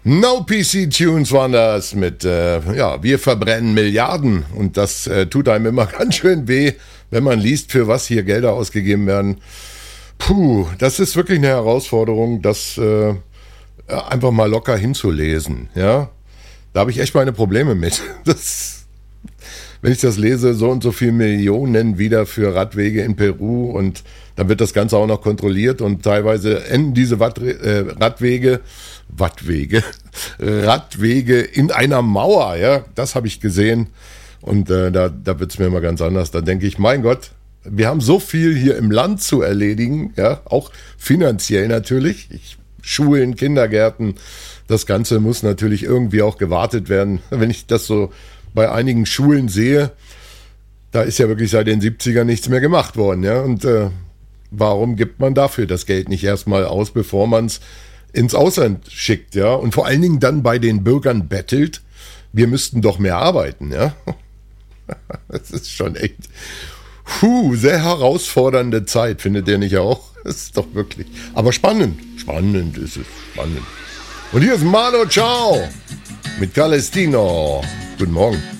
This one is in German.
No PC Tunes waren das mit, wir verbrennen Milliarden und das tut einem immer ganz schön weh, wenn man liest, für was hier Gelder ausgegeben werden. Puh, das ist wirklich eine Herausforderung, das einfach mal locker hinzulesen, ja. Da habe ich echt meine Probleme mit. Wenn ich das lese, so und so viele Millionen wieder für Radwege in Peru und dann wird das Ganze auch noch kontrolliert und teilweise enden diese Radwege in einer Mauer, ja, das habe ich gesehen und da wird es mir immer ganz anders. Da denke ich, mein Gott, wir haben so viel hier im Land zu erledigen, ja, auch finanziell natürlich. Schulen, Kindergärten, das Ganze muss natürlich irgendwie auch gewartet werden. Wenn ich das so bei einigen Schulen sehe, da ist ja wirklich seit den 70ern nichts mehr gemacht worden, ja, und warum gibt man dafür das Geld nicht erstmal aus, bevor man es ins Ausland schickt, ja? Und vor allen Dingen dann bei den Bürgern bettelt, wir müssten doch mehr arbeiten, ja? Das ist schon echt sehr herausfordernde Zeit, findet ihr nicht auch? Das ist doch wirklich, aber spannend ist es, spannend. Und hier ist Mano Ciao mit Calestino. Guten Morgen.